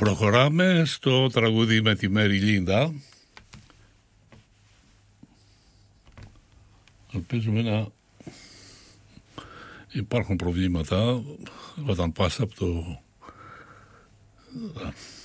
Προχωράμε στο τραγούδι με τη Μέρι Λίντα. Ελπίζουμε να υπάρχουν προβλήματα όταν πας από το...